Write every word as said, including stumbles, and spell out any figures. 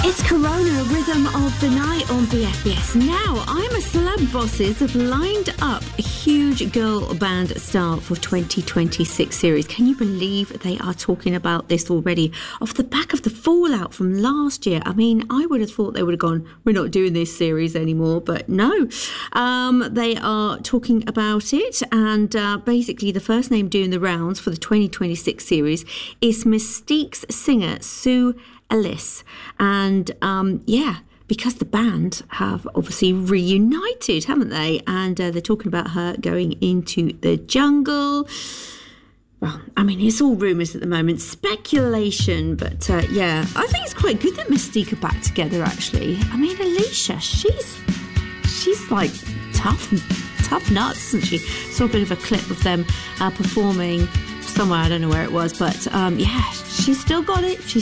It's Corona, a rhythm of the night on B F B S. Now, I'm a Celeb Bosses have lined up a huge girl band star for twenty twenty-six series. Can you believe they are talking about this already? Off the back of the fallout from last year. I mean, I would have thought they would have gone, we're not doing this series anymore, but no. Um, they are talking about it, and uh, basically the first name doing the rounds for the twenty twenty-six series is Mystique's singer, Sue Ellis. And um, yeah, because the band have obviously reunited, haven't they? And uh, they're talking about her going into the jungle. Well, I mean, it's all rumours at the moment, speculation, but uh, yeah, I think it's quite good that Mystique are back together, actually. I mean, Alicia, she's she's like tough, tough nuts, isn't she? Saw a bit of a clip of them uh, performing somewhere, I don't know where it was, but um, yeah, she's still got it. She's